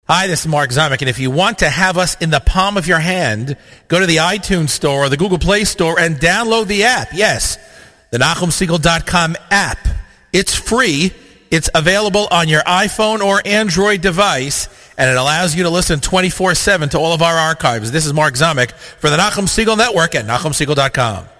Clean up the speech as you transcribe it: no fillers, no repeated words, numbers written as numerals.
Hi, this is Mark Zamek, and if you want to have us in the palm of your hand, go to the iTunes Store or the Google Play Store and download the app. Yes, the NachumSegal.com app. It's free. It's available on your iPhone or Android device, and it allows you to listen 24/7 to all of our archives. This is Mark Zamek for the Nachum Segal Network at NachumSegal.com.